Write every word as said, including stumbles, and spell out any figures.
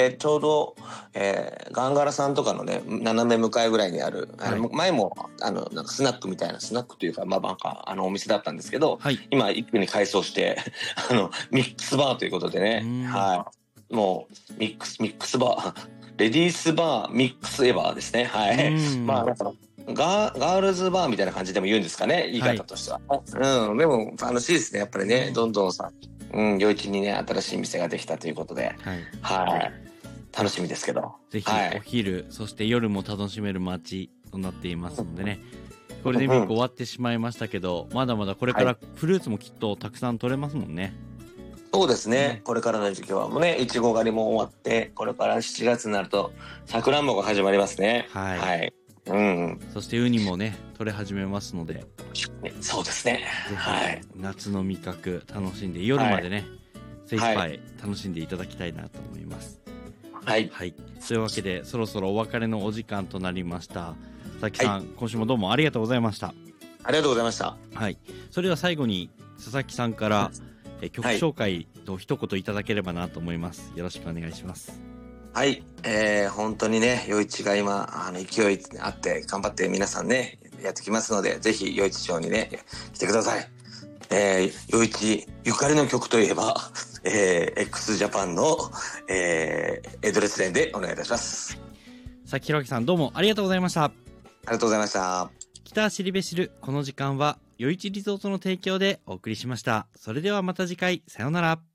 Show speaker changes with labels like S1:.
S1: でちょうど、えー、ガンガラさんとかのね斜め向かいぐらいにある、あの、はい、前もあのなんかスナックみたいなスナックというかまあなんかあのお店だったんですけど、はい、今一気に改装してあのミックスバーということでね、はい、もうミックスミックスバーレディースバーミックスエバーですね。はい。まあなんかガー、ガールズバーみたいな感じでも言うんですかね、言い方としては。はい、うん、でも楽しいですね、やっぱりね、どんどんさ、うん、夜市にね、新しい店ができたということで、はい。はい、楽しみですけど。
S2: ぜひ、お昼、はい、そして夜も楽しめる街となっていますのでね、ゴールデンウィーク終わってしまいましたけど、まだまだこれからフルーツもきっとたくさん取れますもんね。
S1: そうですね、ね、これからの時期はもうね、いちご狩りも終わって、これからしちがつになると、さくらんぼが始まりますね。はい。はい、
S2: うん、そしてウニもね取れ始めますので、
S1: そうですね、はい、
S2: 夏の味覚楽しんで夜までね、はい、精一杯楽しんでいただきたいなと思います。はい、はい、というわけでそろそろお別れのお時間となりました。佐々木さん、はい、今週もどうもありがとうございました。
S1: ありがとうございました。
S2: はい、それでは最後に佐々木さんからえ曲紹介と一言いただければなと思います。よろしくお願いします。
S1: はい、えー、本当にね、余市が今あの勢いあって頑張って皆さんねやってきますので、ぜひ余市町にね来てください。えー、余市ゆかりの曲といえば、えー、x ジャパンの、えー、エドレスレンでお願いいたします。
S2: 佐々木弘明さん、どうもありがとうございました。あ
S1: りがとうございました。
S2: 北足リベシル、この時間は余市リゾートの提供でお送りしました。それではまた次回、さようなら。